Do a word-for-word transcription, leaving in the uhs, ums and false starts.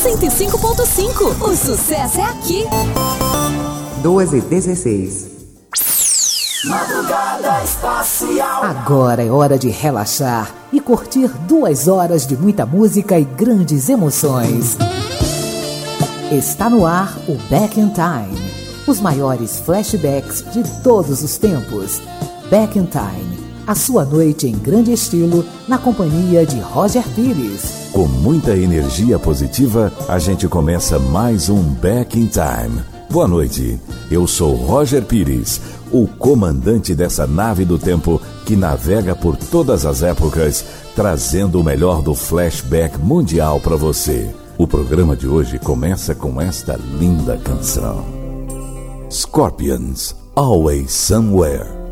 cento e cinco ponto cinco. O sucesso é aqui. duas e dezesseis. Madrugada Espacial. Agora é hora de relaxar e curtir duas horas de muita música e grandes emoções. Está no ar o Back in Time. Os maiores flashbacks de todos os tempos. Back in Time. A sua noite em grande estilo na companhia de Roger Pires. Com muita energia positiva, a gente começa mais um Back in Time. Boa noite, eu sou Roger Pires, o comandante dessa nave do tempo que navega por todas as épocas, trazendo o melhor do flashback mundial para você. O programa de hoje começa com esta linda canção. Scorpions, Always Somewhere.